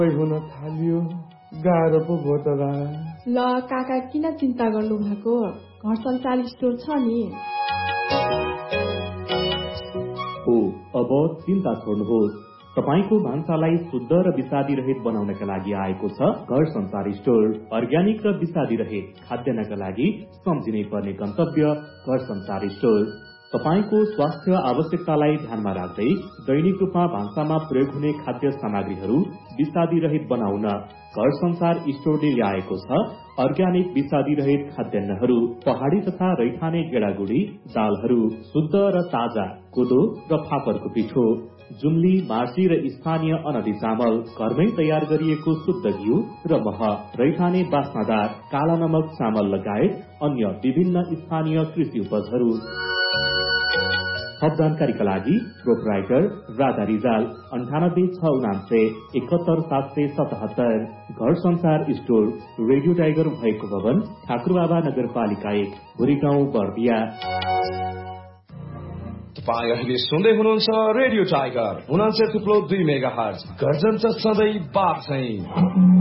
हुन थाल्यो, गाह्रो पो भयो त बा। ल काका किन चिन्ता गर्नु भएको, घर संसार स्टोर छ नि। हो, अब चिन्ता छोड्नुहोस्। तपाईको भान्सालाई शुद्ध र विषादी रहित बनाउनका लागि आएको छ घर संसार स्टोर। अर्ग्यानिक र विषादी रहित खाद्यान्नका लागि सम्झिनै पर्ने गन्तव्य घर संसार स्टोर। तपाईको स्वास्थ्य आवश्यकतालाई ध्यानमा राख्दै दैनिक रूपमा भान्सामा प्रयोग हुने खाद्य सामग्रीहरू विषादी रहित बनाउन घर संसार स्टोरले ल्याएको छ अर्ग्यानिक विषादी रहित खाद्यान्नहरू। पहाडी तथा रैथाने गेडागुडी दालहरू, शुद्ध र ताजा कोदो र फापरको पिठो, जुम्ली, मार्सी र स्थानीय अनदी चामल, घरमै तयार गरिएको शुद्ध घिउ र मह, रैथाने बास्नादार काला नमक चामल लगायत अन्य विभिन्न स्थानीय कृषि उपजहरू। थप जानकारीका लागि प्रोपराइटर राधा रिजाल 9869717777। घर संसार स्टोर, रेडियो टाइगर भएको भवन, ठाकुरबाबा नगरपालिका 1, भुरीगाउँ, बर्दिया। तपाईँ अहिले सुन्दै हुनुहुन्छ रेडियो टाइगर 89.2 मेगाहर्ज। गर्जन सधैँ बाप चाहिँ।